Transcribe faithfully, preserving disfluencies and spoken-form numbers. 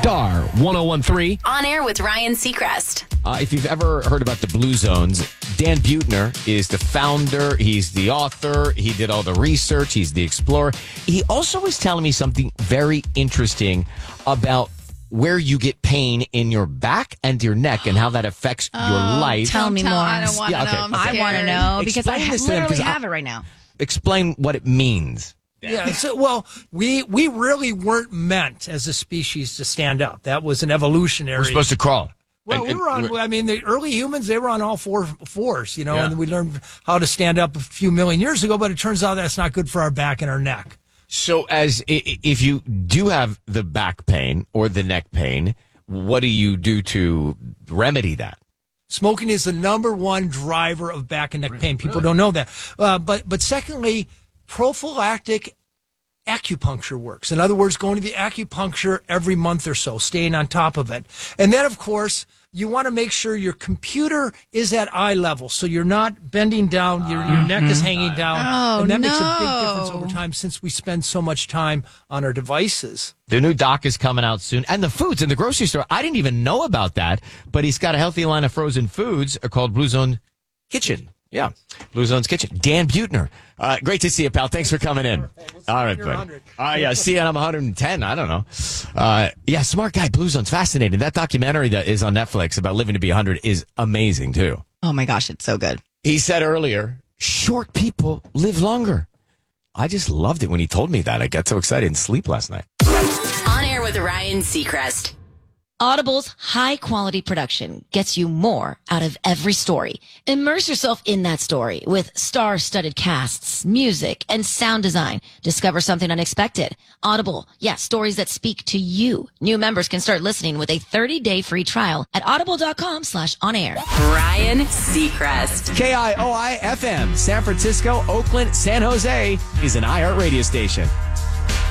Star one oh one three. On air with Ryan Seacrest. Uh, if you've ever heard about the Blue Zones, Dan Buettner is the founder. He's the author. He did all the research. He's the explorer. He also was telling me something very interesting about where you get pain in your back and your neck and how that affects oh, your life. Tell me more. I don't want to Yeah, okay, know. I'm okay. I want to know because Explain I this to them, literally 'cause I- have it right now. Explain what it means. Yeah, so, well, we we really weren't meant as a species to stand up. That was an evolutionary. We're supposed to crawl. Well, And- we were on. and- I mean, the early humans, they were on all four fours, you know, Yeah. and we learned how to stand up a few million years ago. But it turns out that's not good for our back and our neck. So, as i- if you do have the back pain or the neck pain, what do you do to remedy that? Smoking is the number one driver of back and neck pain. People don't know that. Uh, but but secondly, prophylactic acupuncture works. In other words, going to the acupuncture every month or so, staying on top of it. And then, of course, you want to make sure your computer is at eye level, so you're not bending down, your, your neck is hanging down. Oh, and that makes a no. big difference over time since we spend so much time on our devices. The new doc is coming out soon. And the foods in the grocery store, I didn't even know about that, but he's got a healthy line of frozen foods called Blue Zone Kitchen. Yeah, Blue Zone's Kitchen. Dan Buettner. Uh, great to see you, pal. Thanks for coming in. All right, buddy. Uh, yeah, see, and I'm one hundred ten. I don't know. Uh, yeah, smart guy. Blue Zone's fascinating. That documentary that is on Netflix about living to be one hundred is amazing, too. Oh my gosh, it's so good. He said earlier, short people live longer. I just loved it when he told me that. I got so excited and sleep last night. On air with Ryan Seacrest. Audible's high-quality production gets you more out of every story. Immerse yourself in that story with star-studded casts, music, and sound design. Discover something unexpected. Audible, yeah, stories that speak to you. New members can start listening with a thirty-day free trial at audible.com slash on air. Ryan Seacrest. K I O I F M, San Francisco, Oakland, San Jose is an iHeart radio station.